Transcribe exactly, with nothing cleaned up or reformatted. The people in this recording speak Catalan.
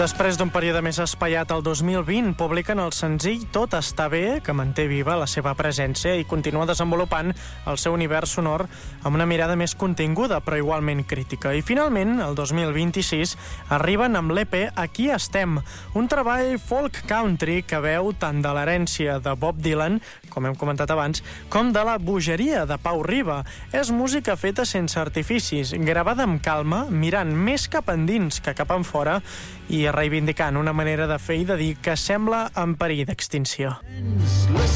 Després d'un període més espaiat, el dos mil vint publiquen el senzill Tot està bé, que manté viva la seva presència i continua desenvolupant el seu univers sonor amb una mirada més continguda, però igualment crítica. I finalment, el dos mil vint-i-sis, arriben amb l'E P Aquí estem, un treball folk country que veu tant de l'herència de Bob Dylan, com hem comentat abans, com de la bogeria de Pau Riba. És música feta sense artificis, gravada amb calma, mirant més cap endins que cap enfora i reivindicant una manera de fer i de dir que sembla en perill d'extinció.